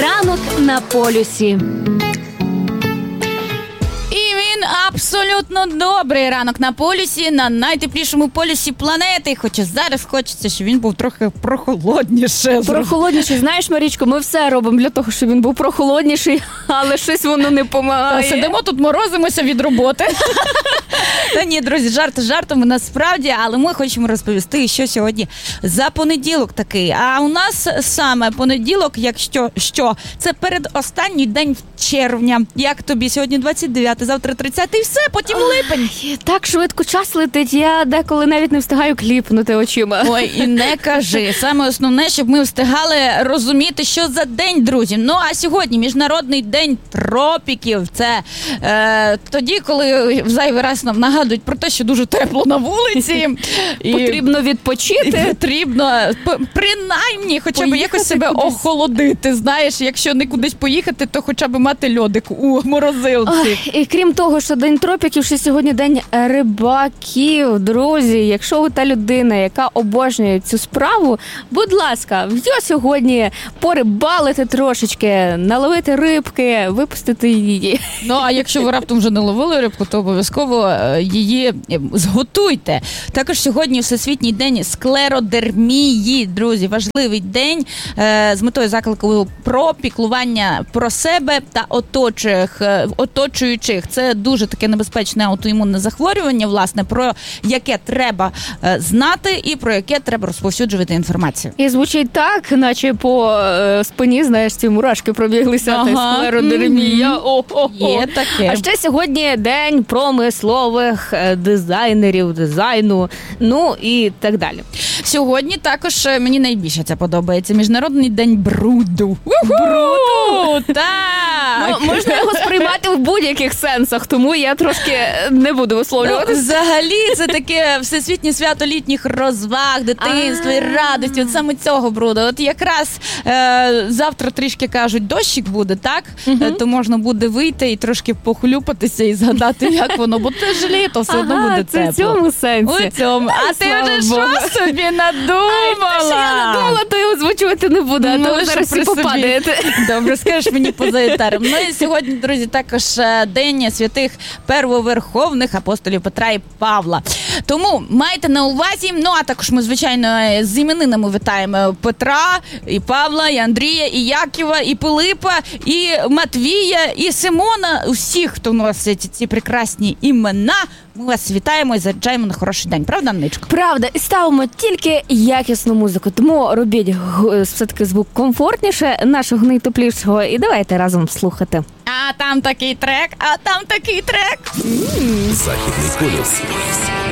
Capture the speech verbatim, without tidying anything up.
Ранок на полюсі. Абсолютно добрий ранок на полюсі, на найтеплішому полюсі планети. Хоча зараз хочеться, щоб він був трохи прохолодніше. Прохолодніший. Знаєш, Марічко, ми все робимо для того, щоб він був прохолодніший, але щось воно не помагає. Сидимо тут, морозимося від роботи. Та ні, друзі, жарти жартами насправді, але ми хочемо розповісти, що сьогодні за понеділок такий. А у нас саме понеділок, якщо що, це передостанній день червня. Як тобі сьогодні двадцять дев'яте, завтра тридцяте і все, потім липень. Так швидко час летить, я деколи навіть не встигаю кліпнути очима. Ой, і не кажи. Саме основне, щоб ми встигали розуміти, що за день, друзі. Ну, а сьогодні Міжнародний день тропіків. Це е, тоді, коли зайвий раз нам нагадують про те, що дуже тепло на вулиці. І потрібно відпочити. І потрібно, принаймні, хоча б якось себе кудись охолодити. Знаєш, якщо не кудись поїхати, то хоча б мати льодик у морозилці. Ой, і крім того, що День тропіків, ще сьогодні День рибаків. Друзі, якщо ви та людина, яка обожнює цю справу, будь ласка, йо сьогодні порибалити трошечки, наловити рибки, випустити її. Ну, а якщо ви раптом вже не ловили рибку, то обов'язково її зготуйте. Також сьогодні Всесвітній день склеродермії, друзі. Важливий день з метою заклику про піклування про себе та оточуючих. оточуючих. Це дуже таке небезпечне аутоімунне захворювання, власне, про яке треба знати і про яке треба розповсюджувати інформацію. І звучить так, наче по е, спині, знаєш, ці мурашки пробіглися, ага. та склеродермія. Mm-hmm. О-о-о. Є таке. А ще сьогодні День промислових дизайнерів, дизайну, ну і так далі. Сьогодні також мені найбільше це подобається. Міжнародний день бруду. Бруду! Так! Ну, можна його сприймати в будь-яких сенсах, тому я трошки не буду висловлюватися. Ну, взагалі, це таке всесвітнє свято літніх розваг, дитинства і радості. От саме цього бруду. От якраз е, завтра трішки, кажуть, дощик буде, так? Угу. Е, то можна буде вийти і трошки похлюпатися і згадати, як воно. Бо це ж літо, все одно ага, буде тепло. Це в цьому сенсі. У цьому. А Ай, ти вже що собі надумала? Ай, те, що я надумала, то й озвучувати не буду, а то ви зараз всі попадаєте. Добре, скажеш мені поза етером. Ну і сьогодні, друзі, також День святих первоверховних апостолів Петра і Павла. Тому майте на увазі, ну а також ми, звичайно, з іменинами вітаємо Петра, і Павла, і Андрія, і Якова, і Пилипа, і Матвія, і Симона. Усіх, хто носить ці прекрасні імена, ми вас вітаємо і заряджаємо на хороший день. Правда, Анничко? Правда. І ставимо тільки якісну музику. Тому робіть все-таки звук комфортніше, нашого найтеплішого. І давайте разом слухати. А там такий трек, а там такий трек. Західний полюс.